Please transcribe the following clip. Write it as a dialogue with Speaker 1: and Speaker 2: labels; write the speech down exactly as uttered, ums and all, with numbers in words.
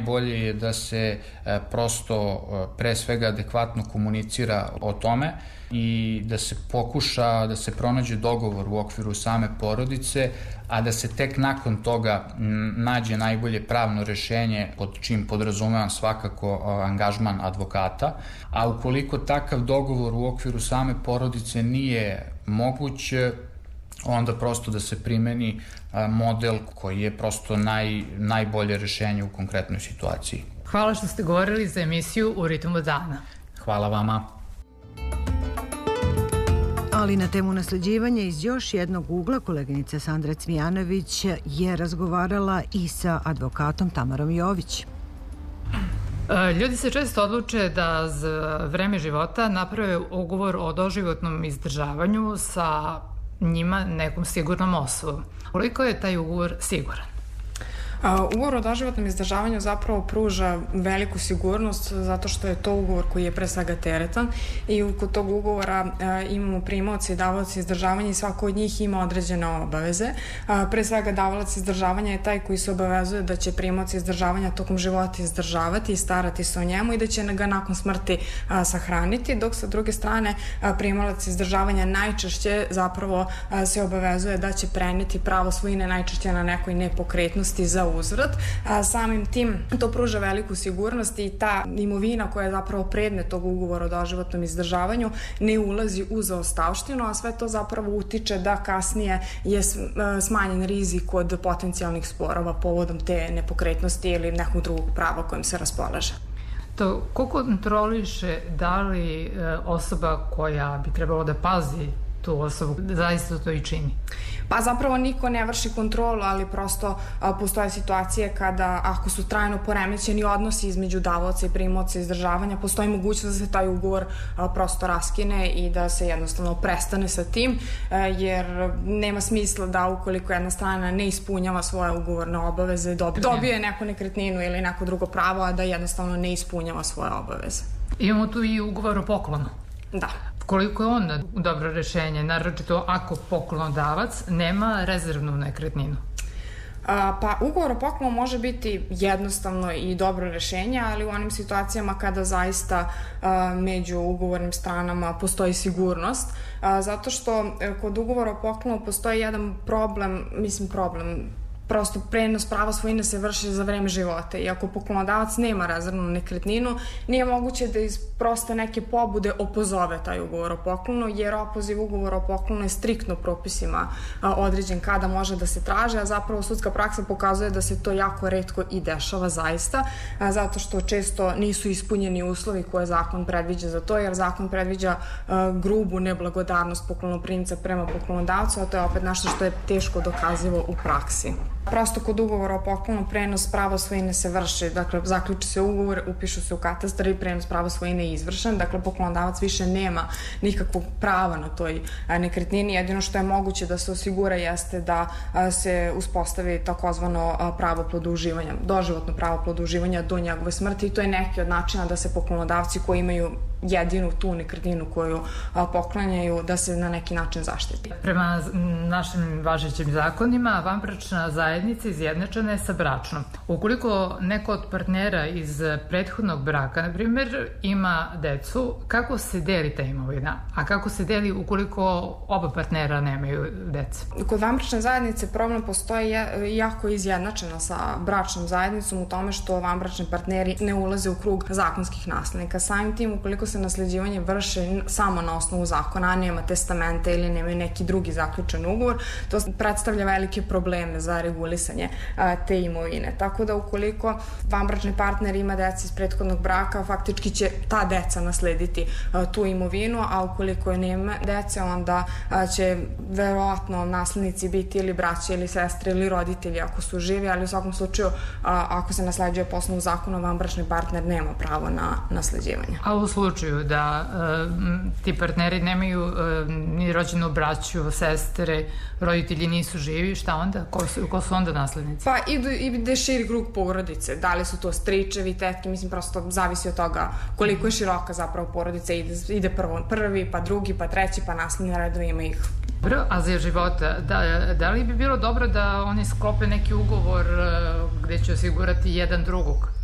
Speaker 1: najbolje je da se prosto pre svega adekvatno komunicira o tome i da se pokuša da se pronađe dogovor u okviru same porodice, a da se tek nakon toga nađe najbolje pravno rešenje, pod čim podrazumevam svakako angažman advokata, a ukoliko takav dogovor u okviru same porodice nije moguć, onda prosto da se primeni model koji je prosto naj, najbolje rešenje u konkretnoj situaciji.
Speaker 2: Hvala što ste govorili za emisiju U ritmu dana.
Speaker 1: Hvala vama.
Speaker 3: Ali na temu nasleđivanja iz još jednog ugla koleginica Sandra Cvijanović je razgovarala i sa advokatom Tamarom Jović.
Speaker 2: Ljudi se često odluče da za vreme života naprave ugovor o doživotnom izdržavanju sa njima nekom sigurnom osobom. Koliko je taj ugovor siguran?
Speaker 4: Ugovor o doživotnom izdržavanju zapravo pruža veliku sigurnost zato što je to ugovor koji je pre svega teretan i kod tog ugovora imamo primaoci i davaoci izdržavanja i svako od njih ima određene obaveze. Pre svega davalac izdržavanja je taj koji se obavezuje da će primaoci izdržavanja tokom života izdržavati i starati se o njemu i da će ga nakon smrti sahraniti, dok sa druge strane primalac izdržavanja najčešće zapravo se obavezuje da će preneti pravo svojine najčešće na nekoj nepokretnosti za uzvrat. Samim tim to pruža veliku sigurnost i ta imovina koja je zapravo predmet tog ugovora o doživotnom izdržavanju ne ulazi u zaostavštinu, a sve to zapravo utiče da kasnije je smanjen rizik od potencijalnih sporova povodom te nepokretnosti ili nekog drugog prava kojim se raspolaže.
Speaker 2: To, ko kontroliše da li osoba koja bi trebalo da pazi tu osobu zaista to i čini?
Speaker 4: Pa zapravo niko ne vrši kontrolu, ali prosto a, postoje situacije kada ako su trajno poremećeni odnosi između davaoca i primaoca izdržavanja, postoji mogućnost da se taj ugovor a, prosto raskine i da se jednostavno prestane sa tim, a, jer nema smisla da ukoliko jedna strana ne ispunjava svoje ugovorne obaveze, dobije, dobije neku nekretninu ili neko drugo pravo, a da jednostavno ne ispunjava svoje obaveze.
Speaker 2: Imamo tu i ugovor o poklonu.
Speaker 4: Da.
Speaker 2: Koliko je on dobro rešenje, naročito ako poklonodavac nema rezervnu nekretninu?
Speaker 4: A, pa ugovor o poklonu može biti jednostavno i dobro rešenje, ali u onim situacijama kada zaista a, među ugovornim stranama postoji sigurnost, a, zato što kod ugovora o poklonu postoji jedan problem, mislim problem, prosto prenos prava svojine se vrši za vreme života i ako poklonodavac nema rezervnu nekretninu, nije moguće da iz prosto neke pobude opozove taj ugovor o poklonu, jer opoziv ugovora o poklonu je striktno propisima a, određen kada može da se traže, a zapravo sudska praksa pokazuje da se to jako retko i dešava zaista, a, zato što često nisu ispunjeni uslovi koje zakon predviđa za to, jer zakon predviđa a, grubu neblagodarnost poklonoprimca prema poklonodavcu, a to je opet nešto što je teško dokazivo u praksi. Prosto kod ugovora o poklonu prenos prava svojine se vrši, dakle zaključi se ugovor, upišu se u katastar i prenos prava svojine je izvršen, dakle poklonodavac više nema nikakvog prava na toj nekretnini, jedino što je moguće da se osigura jeste da se uspostavi takozvano pravo plodouživanja, doživotno pravo plodouživanja do njegove smrti i to je neki od načina da se poklonodavci koji imaju jedinu tu nekretninu koju a, poklanjaju da se na neki način zaštiti.
Speaker 2: Prema našim važećim zakonima, vanbračna zajednica izjednačena je sa bračnom. Ukoliko neko od partnera iz prethodnog braka, na primjer, ima decu, kako se deli ta imovina? A kako se deli ukoliko oba partnera nemaju dece?
Speaker 4: Kod vanbračne zajednice problem postoji jako izjednačena sa bračnom zajednicom u tome što vanbračni partneri ne ulaze u krug zakonskih naslednika. Samim tim, ukoliko se nasleđivanje vrše samo na osnovu zakona, a nema testamenta ili nemaju neki drugi zaključen ugovor, to predstavlja velike probleme za regulisanje a, te imovine. Tako da ukoliko vanbračni partner ima deca iz prethodnog braka, faktički će ta deca naslediti a, tu imovinu, a ukoliko nema dece, onda a, će verovatno naslednici biti ili braća ili sestre ili roditelji ako su živi, ali u svakom slučaju a, ako se nasleđuje po osnovu zakona, vanbračni partner nema pravo na nasleđivanje.
Speaker 2: A u slučaju da uh, ti partneri nemaju uh, ni rođenu braću, sestre, roditelji nisu živi, šta onda? Ko su, ko su onda naslednici?
Speaker 4: Pa idu, ide širi krug porodice. Da li su to stričevi, tetke, mislim prosto zavisi od toga koliko je široka zapravo porodica. Ide, ide prvo, prvi, pa drugi, pa treći, pa naslednji redovi ima ih.
Speaker 2: Dobro, a za života, da, da li bi bilo dobro da oni sklope neki ugovor uh, gde će osigurati jedan drugog?